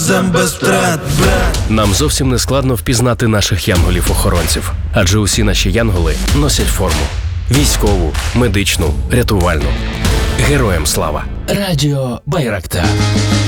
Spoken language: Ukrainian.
разом без втрат, брат. Нам зовсім не складно впізнати наших янголів-охоронців, адже усі наші янголи носять форму. Військову, медичну, рятувальну. Героям слава! Радіо Байрактар.